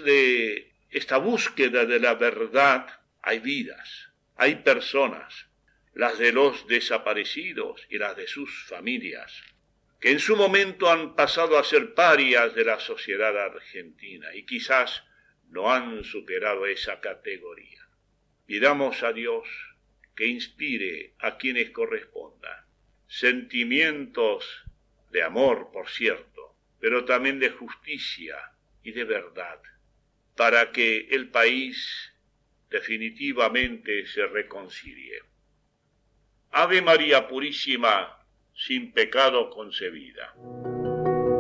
detrás de esta búsqueda de la verdad hay vidas, hay personas, las de los desaparecidos y las de sus familias, que en su momento han pasado a ser parias de la sociedad argentina y quizás no han superado esa categoría. Pidamos a Dios que inspire a quienes correspondan sentimientos de amor, por cierto, pero también de justicia y de verdad, para que el país definitivamente se reconcilie. Ave María Purísima, sin pecado concebida.